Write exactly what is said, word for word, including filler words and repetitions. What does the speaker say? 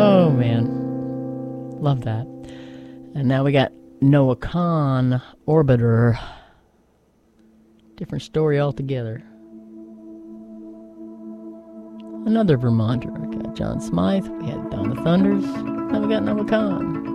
Oh, man. Love that. And now we got Noah Kahan, Orbiter. Different story altogether. Another Vermonter. We got John Smythe. We had Donna Thunders. Now we got Noah Kahan.